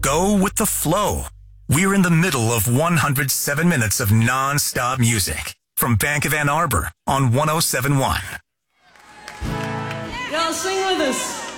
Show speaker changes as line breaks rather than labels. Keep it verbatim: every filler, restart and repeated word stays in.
go with the flow. We're in the middle of one hundred seven minutes of non-stop music from Bank of Ann Arbor on one oh seven point one.
Y'all sing with us.